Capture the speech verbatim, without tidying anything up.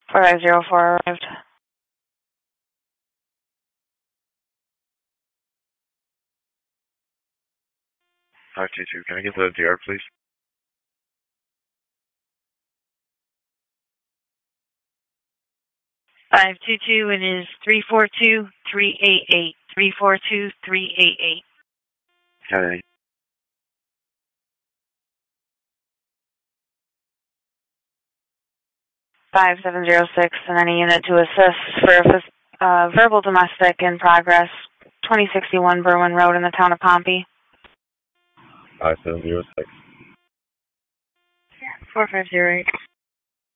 four five zero four arrived. five two two, can I get the D R, please? five two two, it is three four two, three eight eight. three four two, three eight eight. Okay. five seven zero six, and any unit to assist for uh, verbal domestic in progress, twenty sixty-one Berwyn Road in the town of Pompey. five seven zero six. four five zero eight.